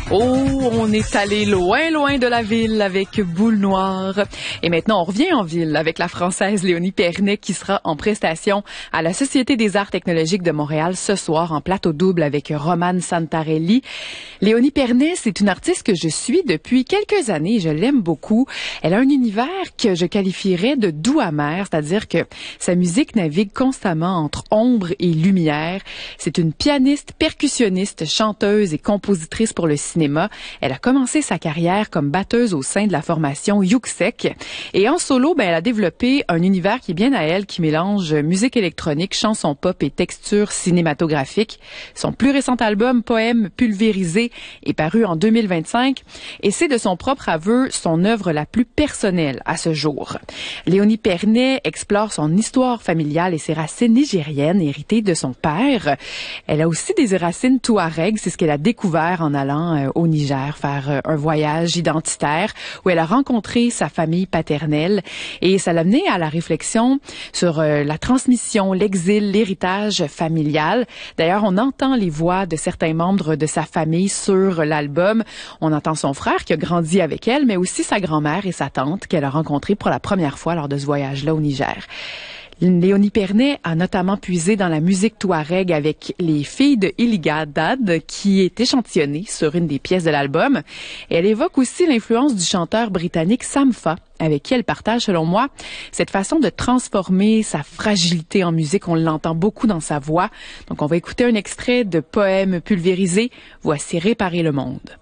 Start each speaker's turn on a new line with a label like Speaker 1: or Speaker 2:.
Speaker 1: Oh, on est allé loin, loin de la ville avec Boule Noire. Et maintenant, on revient en ville avec la Française Léonie Pernet qui sera en prestation à la Société des arts technologiques de Montréal ce soir en plateau double avec Romane Santarelli. Léonie Pernet, c'est une artiste que je suis depuis quelques années et je l'aime beaucoup. Elle a un univers que je qualifierais de doux amer, c'est-à-dire que sa musique navigue constamment entre ombre et lumière. C'est une pianiste, percussionniste, chanteuse et compositrice pour le cinéma. Elle a commencé sa carrière comme batteuse au sein de la formation Yuxek. Et en solo, elle a développé un univers qui est bien à elle, qui mélange musique électronique, chanson pop et texture cinématographique. Son plus récent album, Poème pulvérisé, est paru en 2025 et c'est de son propre aveu son œuvre la plus personnelle à ce jour. Léonie Pernet explore son histoire familiale et ses racines nigériennes héritées de son père. Elle a aussi des racines touareg, c'est ce qu'elle a découvert en allant au Niger faire un voyage identitaire où elle a rencontré sa famille paternelle et ça l'a mené à la réflexion sur la transmission, l'exil, l'héritage familial. D'ailleurs, on entend les voix de certains membres de sa famille sur l'album. On entend son frère qui a grandi avec elle, mais aussi sa grand-mère et sa tante qu'elle a rencontrées pour la première fois lors de ce voyage-là au Niger. Léonie Pernet a notamment puisé dans la musique touareg avec les filles de Iliga Dad qui est échantillonnée sur une des pièces de l'album. Et elle évoque aussi l'influence du chanteur britannique Sampha, avec qui elle partage, selon moi, cette façon de transformer sa fragilité en musique. On l'entend beaucoup dans sa voix. Donc on va écouter un extrait de Poème pulvérisé. Voici Réparer le monde.